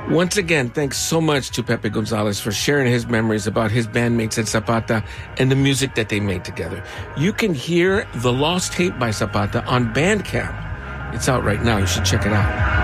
Once again, thanks so much to Pepe Gonzalez for sharing his memories about his bandmates at Zapata and the music that they made together. You can hear the lost tape by Zapata on Bandcamp. It's out right now. You should check it out.